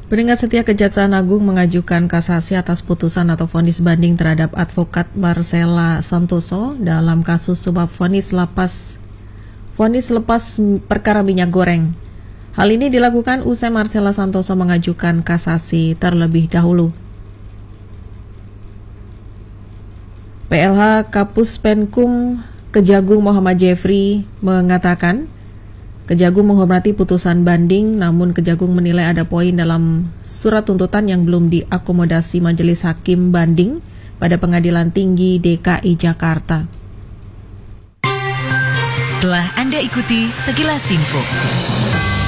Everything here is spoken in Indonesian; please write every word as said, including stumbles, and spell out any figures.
Pendengar setia, Kejaksaan Agung mengajukan kasasi atas putusan atau vonis banding terhadap advokat Marcella Santoso dalam kasus suap vonis lapas vonis lepas perkara minyak goreng. Hal ini dilakukan usai Marcella Santoso mengajukan kasasi terlebih dahulu. P L H Kapus Penkum Kejagung Muhammad Jeffrey mengatakan, Kejagung menghormati putusan banding, namun Kejagung menilai ada poin dalam surat tuntutan yang belum diakomodasi Majelis Hakim Banding pada Pengadilan Tinggi D K I Jakarta. Telah Anda ikuti sekilas info.